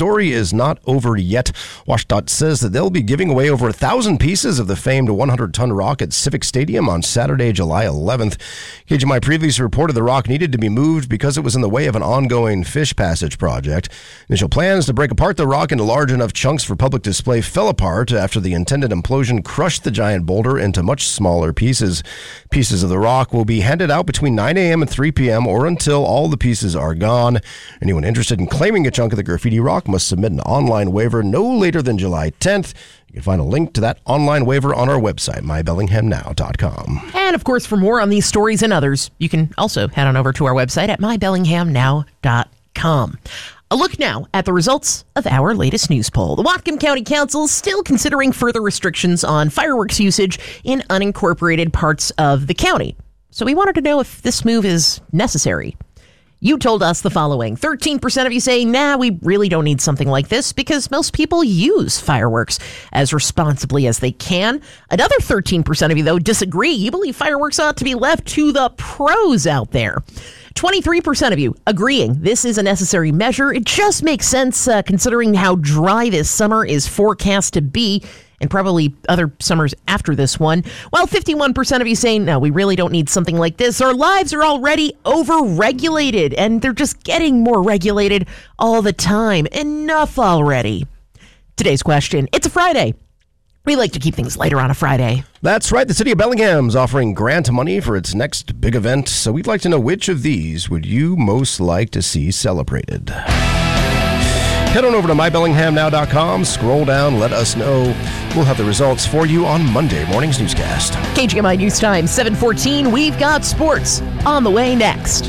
story is not over yet. WSDOT says that they'll be giving away over 1,000 pieces of the famed 100-ton rock at Civic Stadium on Saturday, July 11th. KGMI previously reported the rock needed to be moved because it was in the way of an ongoing fish passage project. Initial plans to break apart the rock into large enough chunks for public display fell apart after the intended implosion crushed the giant boulder into much smaller pieces. Pieces of the rock will be handed out between 9 a.m. and 3 p.m. or until all the pieces are gone. Anyone interested in claiming a chunk of the graffiti rock must submit an online waiver no later than July 10th. You can find a link to that online waiver on our website, mybellinghamnow.com. And, of course, for more on these stories and others, you can also head on over to our website at mybellinghamnow.com. A look now at the results of our latest news poll. The Whatcom County Council is still considering further restrictions on fireworks usage in unincorporated parts of the county. So we wanted to know if this move is necessary. You told us the following. 13% of you say, nah, we really don't need something like this because most people use fireworks as responsibly as they can. Another 13% of you, though, disagree. You believe fireworks ought to be left to the pros out there. 23% of you agreeing this is a necessary measure. It just makes sense considering how dry this summer is forecast to be, and probably other summers after this one. While 51% of you saying, no, we really don't need something like this. Our lives are already over-regulated, and they're just getting more regulated all the time. Enough already. Today's question, it's a Friday. We like to keep things lighter on a Friday. That's right. The city of Bellingham's offering grant money for its next big event. So we'd like to know which of these would you most like to see celebrated. Head on over to mybellinghamnow.com. Scroll down. Let us know. We'll have the results for you on Monday morning's newscast. KGMI News Time, 7:14. We've got sports on the way next.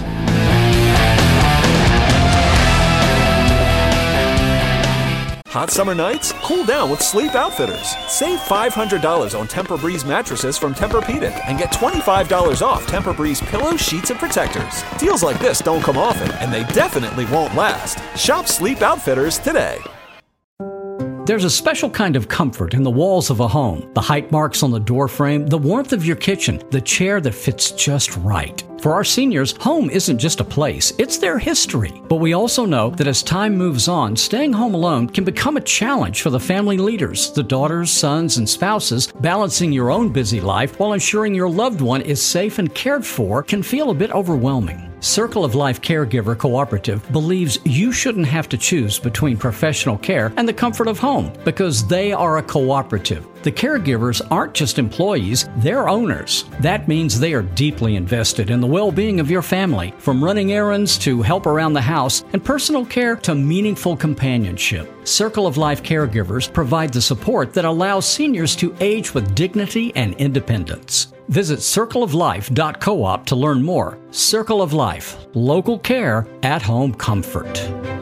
Hot summer nights? Cool down with Sleep Outfitters. Save $500 on Tempur-Breeze mattresses from Tempur-Pedic and get $25 off Tempur-Breeze pillows, sheets, and protectors. Deals like this don't come often, and they definitely won't last. Shop Sleep Outfitters today. There's a special kind of comfort in the walls of a home. The height marks on the door frame, the warmth of your kitchen, the chair that fits just right. For our seniors, home isn't just a place, it's their history. But we also know that as time moves on, staying home alone can become a challenge for the family leaders, the daughters, sons, and spouses. Balancing your own busy life while ensuring your loved one is safe and cared for can feel a bit overwhelming. Circle of Life Caregiver Cooperative believes you shouldn't have to choose between professional care and the comfort of home because they are a cooperative. The caregivers aren't just employees, they're owners. That means they are deeply invested in the well-being of your family, from running errands to help around the house and personal care to meaningful companionship. Circle of Life Caregivers provide the support that allows seniors to age with dignity and independence. Visit circleoflife.coop to learn more. Circle of Life, local care, at-home comfort.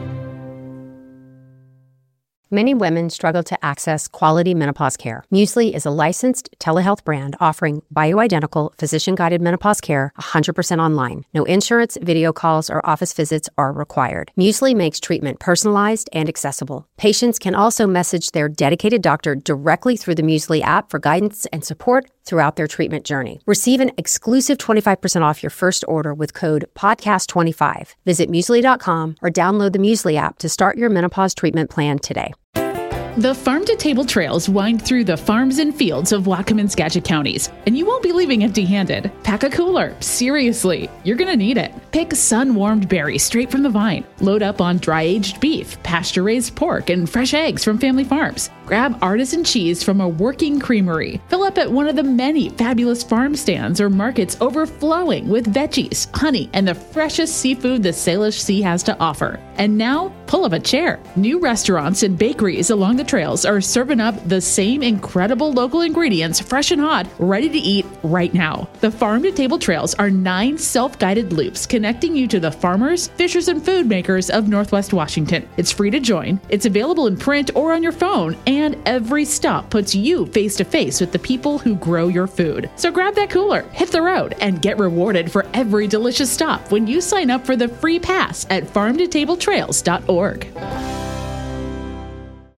Many women struggle to access quality menopause care. Muesli is a licensed telehealth brand offering bioidentical, physician-guided menopause care 100% online. No insurance, video calls, or office visits are required. Muesli makes treatment personalized and accessible. Patients can also message their dedicated doctor directly through the Muesli app for guidance and support throughout their treatment journey. Receive an exclusive 25% off your first order with code PODCAST25. Visit Muesli.com or download the Muesli app to start your menopause treatment plan today. The farm-to-table trails wind through the farms and fields of Whatcom and Skagit counties, and you won't be leaving empty-handed. Pack a cooler. Seriously, you're going to need it. Pick sun-warmed berries straight from the vine. Load up on dry-aged beef, pasture-raised pork, and fresh eggs from family farms. Grab artisan cheese from a working creamery. Fill up at one of the many fabulous farm stands or markets overflowing with veggies, honey, and the freshest seafood the Salish Sea has to offer. And now, pull up a chair. New restaurants and bakeries along the trails are serving up the same incredible local ingredients, fresh and hot, ready to eat right now. The Farm to Table Trails are 9 self-guided loops connecting you to the farmers, fishers, and food makers of Northwest Washington. It's free to join. It's available in print or on your phone, and every stop puts you face to face with the people who grow your food. So grab that cooler, hit the road, and get rewarded for every delicious stop when you sign up for the free pass at farmtotabletrails.org.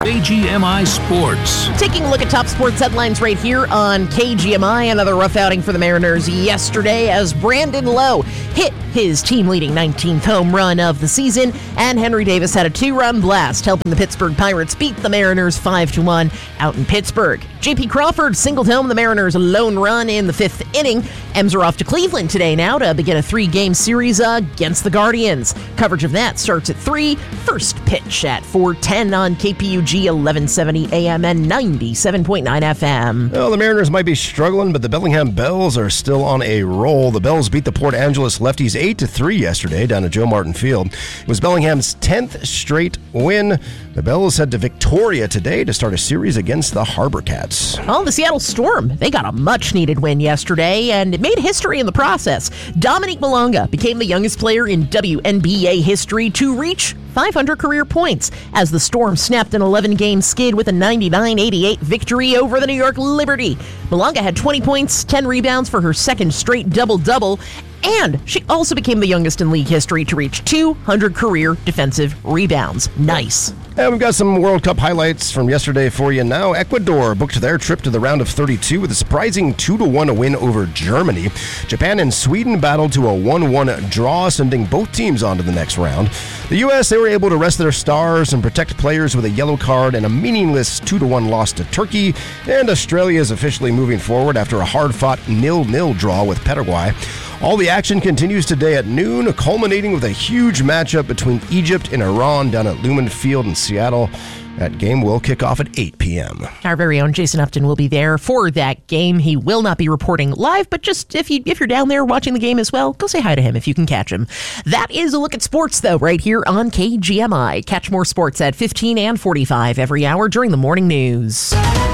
KGMI Sports. Taking a look at top sports headlines right here on KGMI. Another rough outing for the Mariners yesterday as Brandon Lowe hit his team-leading 19th home run of the season, and Henry Davis had a 2-run blast, helping the Pittsburgh Pirates beat the Mariners 5-1 out in Pittsburgh. J.P. Crawford singled home the Mariners' lone run in the 5th inning. M's are off to Cleveland today now to begin a 3-game series against the Guardians. Coverage of that starts at 3. First pitch at 4:10 on KPUG 1170 AM and 97.9 FM. Well, the Mariners might be struggling, but the Bellingham Bells are still on a roll. The Bells beat the Port Angeles Lefties 8-3 yesterday down at Joe Martin Field. It was Bellingham's 10th straight win. The Bells head to Victoria today to start a series against the Harbor Cats. Oh, the Seattle Storm, they got a much-needed win yesterday, and it made history in the process. Dominique Malonga became the youngest player in WNBA history to reach 500 career points as the Storm snapped an 11-game skid with a 99-88 victory over the New York Liberty. Malonga had 20 points, 10 rebounds for her second straight double-double, and she also became the youngest in league history to reach 200 career defensive rebounds. Nice. And we've got some World Cup highlights from yesterday for you now. Ecuador booked their trip to the round of 32 with a surprising 2-1 win over Germany. Japan and Sweden battled to a 1-1 draw, sending both teams on to the next round. The U.S., they were able to rest their stars and protect players with a yellow card and a meaningless 2-1 loss to Turkey. And Australia is officially moving forward after a hard-fought 0-0 draw with Paraguay. All the action continues today at noon, culminating with a huge matchup between Egypt and Iran down at Lumen Field in Seattle. That game will kick off at 8 p.m. Our very own Jason Upton will be there for that game. He will not be reporting live, but just if you're down there watching the game as well, go say hi to him if you can catch him. That is a look at sports, though, right here on KGMI. Catch more sports at 15 and 45 every hour during the morning news.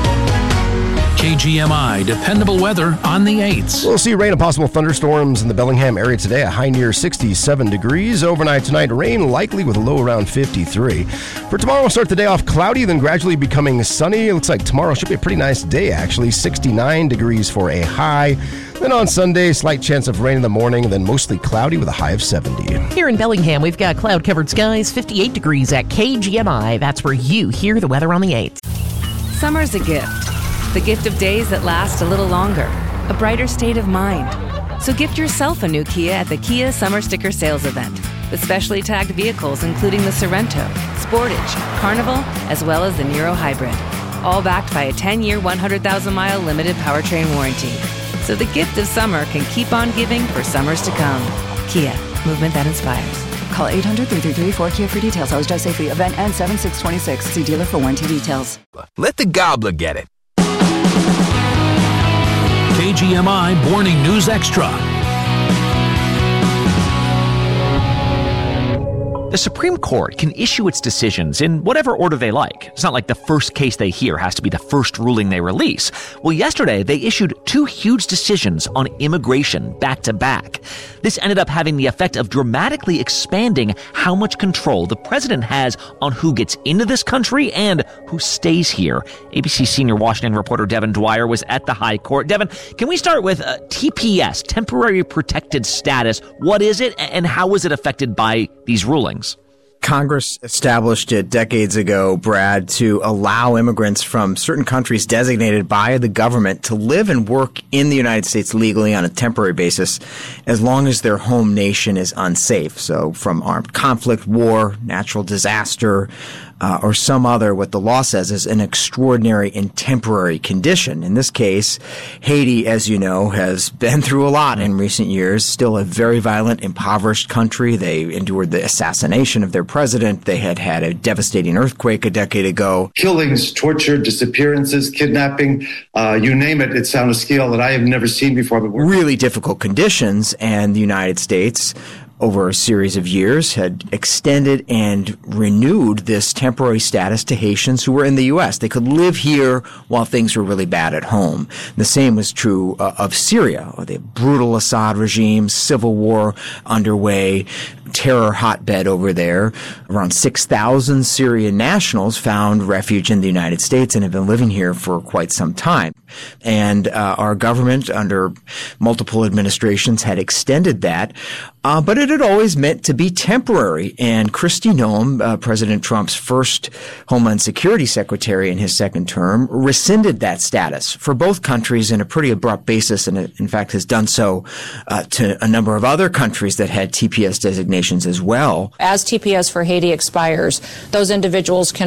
KGMI dependable weather on the 8s. We'll see rain and possible thunderstorms in the Bellingham area today, a high near 67 degrees. Overnight tonight, rain likely with a low around 53. For tomorrow, we'll start the day off cloudy, then gradually becoming sunny. It looks like tomorrow should be a pretty nice day, actually. 69 degrees for a high. Then on Sunday, slight chance of rain in the morning, then mostly cloudy with a high of 70. Here in Bellingham, we've got cloud-covered skies, 58 degrees at KGMI. That's where you hear the weather on the 8th. Summer's a gift. The gift of days that last a little longer, a brighter state of mind. So gift yourself a new Kia at the Kia Summer Sticker Sales Event with specially tagged vehicles including the Sorento, Sportage, Carnival, as well as the Niro Hybrid. All backed by a 10-year, 100,000-mile limited powertrain warranty. So the gift of summer can keep on giving for summers to come. Kia, movement that inspires. Call 800-333-4KIA for details. Always drive safely. Event ends 7/6/26. See dealer for warranty details. Let the gobbler get it. KGMI Morning News Extra. The Supreme Court can issue its decisions in whatever order they like. It's not like the first case they hear has to be the first ruling they release. Well, yesterday, they issued 2 huge decisions on immigration back to back. This ended up having the effect of dramatically expanding how much control the president has on who gets into this country and who stays here. ABC senior Washington reporter Devin Dwyer was at the High Court. Devin, can we start with TPS, Temporary Protected Status? What is it, and how was it affected by these rulings? Congress established it decades ago, Brad, to allow immigrants from certain countries designated by the government to live and work in the United States legally on a temporary basis as long as their home nation is unsafe. So from armed conflict, war, natural disaster, or some other, what the law says is an extraordinary and temporary condition. In this case, Haiti, as you know, has been through a lot in recent years, still a very violent, impoverished country. They endured the assassination of their president. They had had a devastating earthquake a decade ago. Killings, torture, disappearances, kidnapping, you name it. It's on a scale that I have never seen before. Really difficult conditions, and the United States over a series of years had extended and renewed this temporary status to Haitians who were in the U.S. They could live here while things were really bad at home. The same was true of Syria, the brutal Assad regime, civil war underway, terror hotbed over there. Around 6,000 Syrian nationals found refuge in the United States and have been living here for quite some time. And our government, under multiple administrations, had extended that. But it it had always meant to be temporary. And Kristi Noem, President Trump's first Homeland Security Secretary in his second term, rescinded that status for both countries in a pretty abrupt basis, and in fact has done so to a number of other countries that had TPS designations as well. As TPS for Haiti expires, those individuals can